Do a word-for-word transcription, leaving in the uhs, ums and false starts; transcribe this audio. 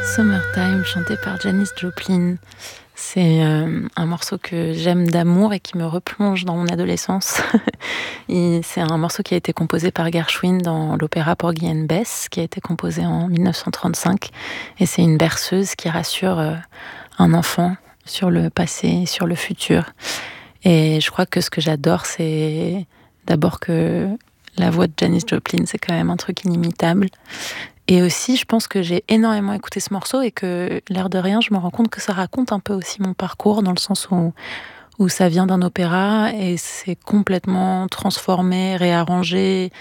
Summertime, chanté par Janis Joplin. C'est, heu, un morceau que j'aime d'amour et qui me replonge dans mon adolescence. Et c'est un morceau qui a été composé par Gershwin dans l'opéra Porgy and Bess, qui a été composé en mille neuf cent trente-cinq. Et c'est une berceuse qui rassure, heu, un enfant sur le passé et sur le futur. Et je crois que ce que j'adore, c'est d'abord que la voix de Janis Joplin, c'est quand même un truc inimitable. Et aussi, je pense que j'ai énormément écouté ce morceau et que, l'air de rien, je me rends compte que ça raconte un peu aussi mon parcours, dans le sens où où ça vient d'un opéra et c'est complètement transformé, réarrangé.